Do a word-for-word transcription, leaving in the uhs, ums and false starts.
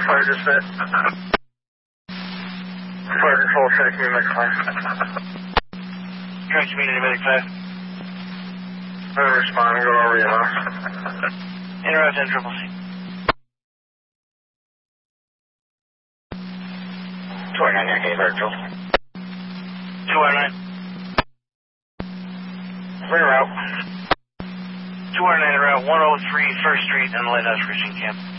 Fire dispatch. Fire control, check me, medic five. Track community, medic five. Better respond and go over you, huh? Interrupt ten triple C. two R nine, okay, virtual. two R nine. We're out. two R nine, route one oh three, first Street, and the Lighthouse Christian Camp.